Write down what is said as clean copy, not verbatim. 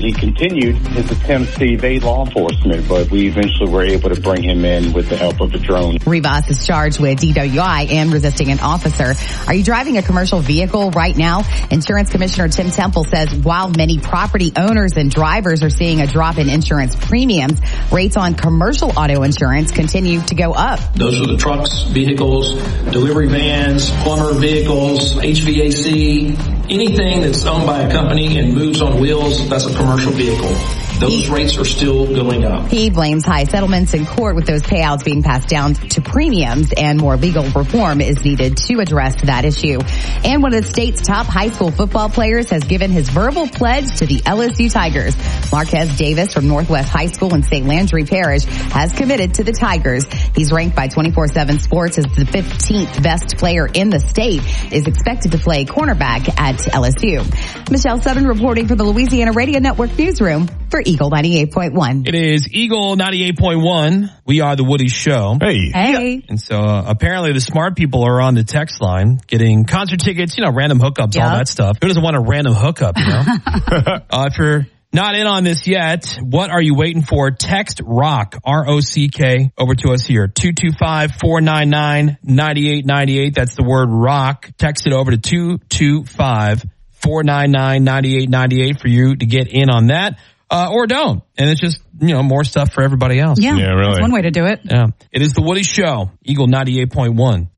he continued his attempts to evade law enforcement, but we eventually were able to bring him in with the help of a drone. Rivas is charged with DWI and resisting an officer. Are you driving a commercial vehicle right now? Insurance Commissioner Tim Temple says while many property owners and drivers are seeing a drop in insurance premiums, rates on commercial auto insurance continue to go up. Those are the trucks, vehicles, delivery vans, plumber vehicles, HVAC, anything that's owned by a company and moves on wheels, that's a commercial vehicle. Those rates are still going up. He blames high settlements in court with those payouts being passed down to premiums, and more legal reform is needed to address that issue. And one of the state's top high school football players has given his verbal pledge to the LSU Tigers. Marquez Davis from Northwest High School in St. Landry Parish has committed to the Tigers. He's ranked by 24/7 Sports as the 15th best player in the state, is expected to play cornerback at LSU. Michelle Sutton reporting for the Louisiana Radio Network Newsroom for Eagle 98.1. It is Eagle 98.1. We are the Woody Show. Hey. And so apparently the smart people are on the text line getting concert tickets, random hookups, all that stuff. Who doesn't want a random hookup, if you're not in on this yet, what are you waiting for? Text ROCK, ROCK, over to us here. 225-499-9898. That's the word ROCK. Text it over to 225-499-9898 for you to get in on that. Or don't. And it's just, more stuff for everybody else. Yeah, really. That's one way to do it. Yeah. It is the Woody Show, Eagle 98.1.